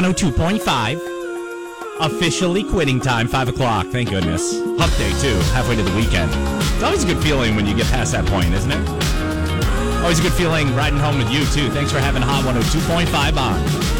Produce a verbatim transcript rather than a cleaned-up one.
one oh two point five. Officially quitting time, five o'clock. Thank goodness. Hump day, too. Halfway to the weekend. It's always a good feeling when you get past that point, isn't it? Always a good feeling riding home with you, too. Thanks for having Hot one oh two point five on.